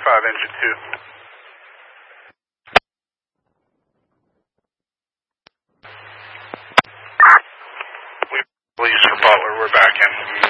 5, engine 2. We police for Butler, we're back in.